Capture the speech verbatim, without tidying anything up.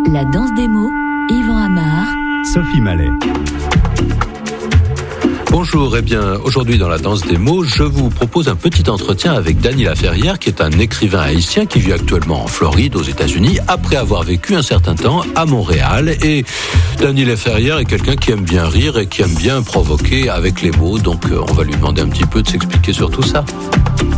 La danse des mots, Yvan Amar, Sophie Mallet. Bonjour, eh bien, aujourd'hui dans la danse des mots, je vous propose un petit entretien avec Dany Laferrière, qui est un écrivain haïtien qui vit actuellement en Floride, aux États-Unis, après avoir vécu un certain temps à Montréal. Et Dany Laferrière est quelqu'un qui aime bien rire et qui aime bien provoquer avec les mots, donc on va lui demander un petit peu de s'expliquer sur tout ça.